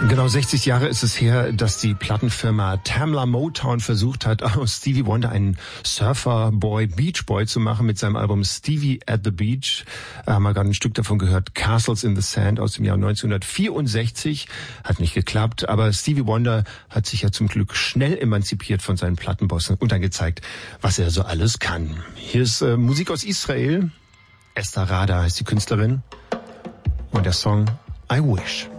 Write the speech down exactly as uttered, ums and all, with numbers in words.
Genau sechzig Jahre ist es her, dass die Plattenfirma Tamla Motown versucht hat, aus Stevie Wonder einen Surfer-Boy, Beach Boy zu machen mit seinem Album Stevie at the Beach. Da haben wir gerade ein Stück davon gehört, Castles in the Sand aus dem Jahr neunzehnhundertvierundsechzig. Hat nicht geklappt, aber Stevie Wonder hat sich ja zum Glück schnell emanzipiert von seinen Plattenbossen und dann gezeigt, was er so alles kann. Hier ist äh, Musik aus Israel. Esther Rada heißt die Künstlerin und der Song I Wish.